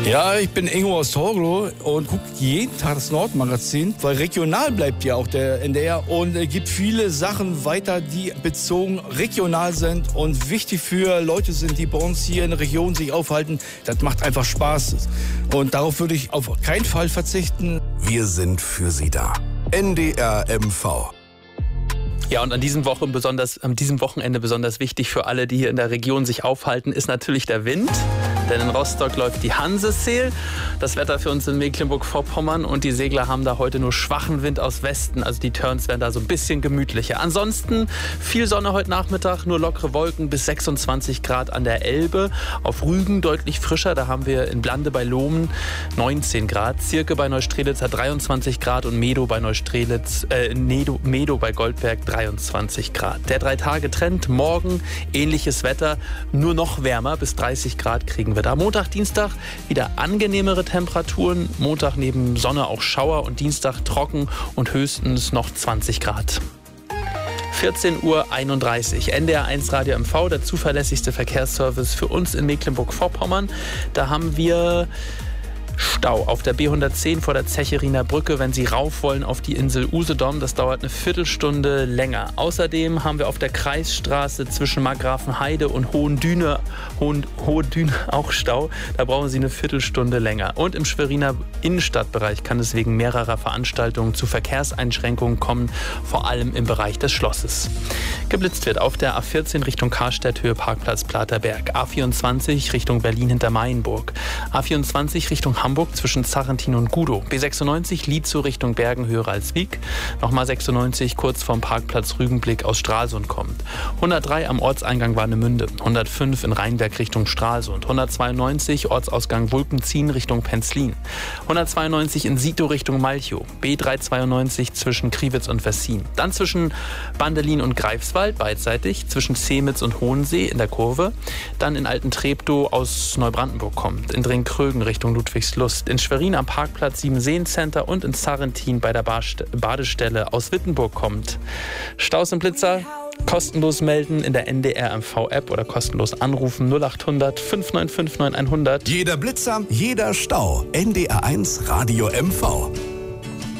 Ja, ich bin Ingo aus Torglow und gucke jeden Tag das Nordmagazin, weil regional bleibt ja auch der NDR und gibt viele Sachen weiter, die bezogen regional sind und wichtig für Leute sind, die bei uns hier in der Region sich aufhalten. Das macht einfach Spaß und darauf würde ich auf keinen Fall verzichten. Wir sind für Sie da. NDR MV. Ja, und an diesem Wochenende besonders wichtig für alle, die hier in der Region sich aufhalten, ist natürlich der Wind. Denn in Rostock läuft die Hanse-Sail. Das Wetter für uns in Mecklenburg-Vorpommern und die Segler haben da heute nur schwachen Wind aus Westen. Also die Turns werden da so ein bisschen gemütlicher. Ansonsten viel Sonne heute Nachmittag, nur lockere Wolken bis 26 Grad an der Elbe. Auf Rügen deutlich frischer, da haben wir in Blande bei Lohmen 19 Grad. Zirke bei Neustrelitz hat 23 Grad und Medo bei Medo bei Goldberg 23 Grad. Der 3-Tage-Trend, morgen ähnliches Wetter, nur noch wärmer, bis 30 Grad kriegen wir da. Montag, Dienstag wieder angenehmere Temperaturen. Montag neben Sonne auch Schauer und Dienstag trocken und höchstens noch 20 Grad. 14:31 Uhr, NDR 1 Radio MV, der zuverlässigste Verkehrsservice für uns in Mecklenburg-Vorpommern. Da haben wir Stau auf der B110 vor der Zecheriner Brücke, wenn Sie rauf wollen auf die Insel Usedom. Das dauert eine Viertelstunde länger. Außerdem haben wir auf der Kreisstraße zwischen Markgrafenheide und Hohe Düne auch Stau. Da brauchen Sie eine Viertelstunde länger. Und im Schweriner Innenstadtbereich kann es wegen mehrerer Veranstaltungen zu Verkehrseinschränkungen kommen, vor allem im Bereich des Schlosses. Geblitzt wird auf der A14 Richtung Karstädt, Höhe Parkplatz Platerberg. A24 Richtung Berlin hinter Mayenburg. A24 Richtung Hamburg zwischen Zarrentin und Gudow. B96 Lietzow Richtung Bergen, Höhe Ralswiek. Nochmal 96 kurz vorm Parkplatz Rügenblick aus Stralsund kommt. 103 am Ortseingang Warnemünde. 105 in Rheinberg Richtung Stralsund. 192 Ortsausgang Wulpenzien Richtung Penzlin. 192 in Sito Richtung Malchow. B392 zwischen Kriwitz und Wessin. Dann zwischen Bandelin und Greifswald beidseitig. Zwischen Zemitz und Hohensee in der Kurve. Dann in Alten-Treptow aus Neubrandenburg kommt. In Dringkrögen Richtung Ludwigslust. In Schwerin am Parkplatz Siebenseen-Center und in Zarrentin bei der Badestelle aus Wittenburg kommt. Staus und Blitzer kostenlos melden in der NDR MV-App oder kostenlos anrufen 0800 595 9100. Jeder Blitzer, jeder Stau. NDR 1 Radio MV.